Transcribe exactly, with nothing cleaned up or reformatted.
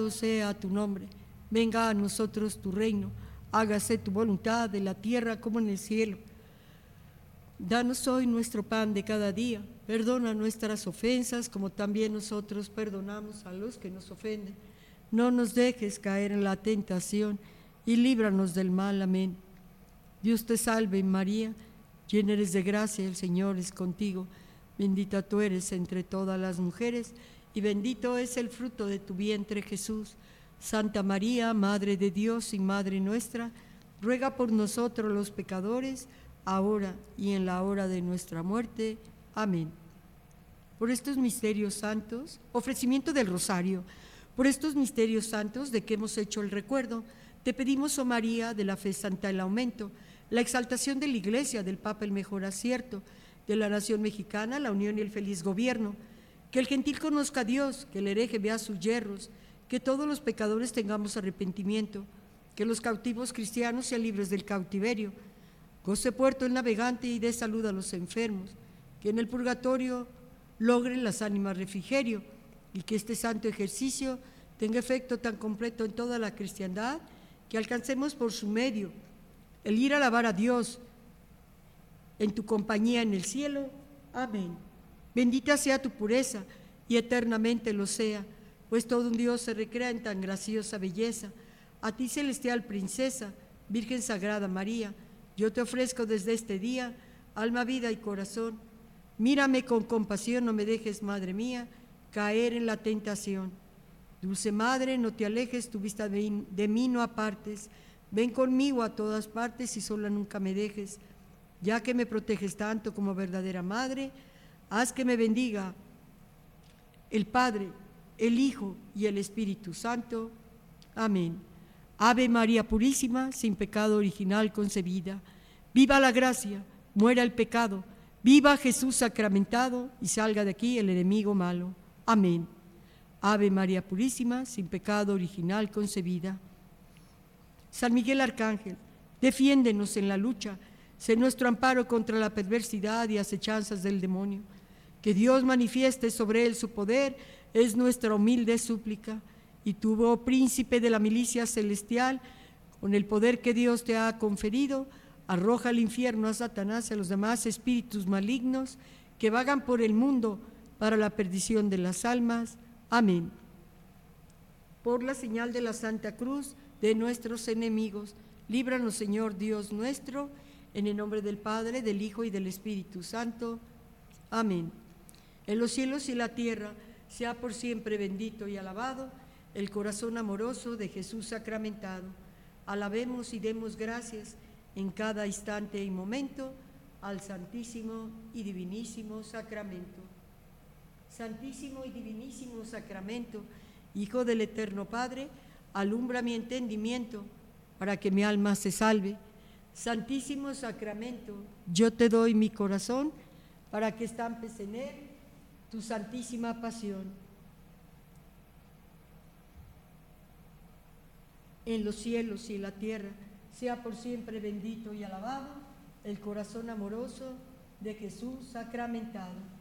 santificado sea tu nombre. Venga a nosotros tu reino. Hágase tu voluntad en la tierra como en el cielo. Danos hoy nuestro pan de cada día. Perdona nuestras ofensas como también nosotros perdonamos a los que nos ofenden. No nos dejes caer en la tentación y líbranos del mal. Amén. Dios te salve, María, llena eres de gracia, el Señor es contigo. Bendita tú eres entre todas las mujeres y bendito es el fruto de tu vientre, Jesús. Santa María, Madre de Dios y Madre nuestra, ruega por nosotros los pecadores, ahora y en la hora de nuestra muerte. Amén. Por estos misterios santos, ofrecimiento del rosario, por estos misterios santos de que hemos hecho el recuerdo, te pedimos, oh María, de la fe santa el aumento, la exaltación de la Iglesia, del Papa el mejor acierto, de la nación mexicana la unión y el feliz gobierno, que el gentil conozca a Dios, que el hereje vea sus yerros, que todos los pecadores tengamos arrepentimiento, que los cautivos cristianos sean libres del cautiverio, goce puerto el navegante y dé salud a los enfermos, que en el purgatorio logren las ánimas refrigerio y que este santo ejercicio tenga efecto tan completo en toda la cristiandad que alcancemos por su medio el ir a alabar a Dios en tu compañía en el cielo. Amén. Bendita sea tu pureza y eternamente lo sea, pues todo un Dios se recrea en tan graciosa belleza. A ti, celestial princesa, Virgen Sagrada María, yo te ofrezco desde este día alma, vida y corazón. Mírame con compasión, no me dejes, Madre mía, caer en la tentación. Dulce Madre, no te alejes, tu vista de, de mí no apartes. Ven conmigo a todas partes y sola nunca me dejes. Ya que me proteges tanto como verdadera Madre, haz que me bendiga el Padre, el Hijo y el Espíritu Santo. Amén. Ave María Purísima, sin pecado original concebida. Viva la gracia, muera el pecado, viva Jesús sacramentado y salga de aquí el enemigo malo. Amén. Ave María Purísima, sin pecado original concebida. San Miguel Arcángel, defiéndenos en la lucha, sé nuestro amparo contra la perversidad y acechanzas del demonio. Que Dios manifieste sobre él su poder, es nuestra humilde súplica. Y tú, oh príncipe de la milicia celestial, con el poder que Dios te ha conferido, arroja al infierno a Satanás y a los demás espíritus malignos que vagan por el mundo para la perdición de las almas. Amén. Por la señal de la Santa Cruz de nuestros enemigos, líbranos, Señor Dios nuestro, en el nombre del Padre, del Hijo y del Espíritu Santo. Amén. En los cielos y la tierra sea por siempre bendito y alabado el corazón amoroso de Jesús sacramentado. Alabemos y demos gracias en cada instante y momento al Santísimo y Divinísimo Sacramento. Santísimo y Divinísimo Sacramento, Hijo del Eterno Padre, alumbra mi entendimiento para que mi alma se salve. Santísimo Sacramento, yo te doy mi corazón para que estampes en él tu santísima pasión. En los cielos y en la tierra sea por siempre bendito y alabado el corazón amoroso de Jesús sacramentado.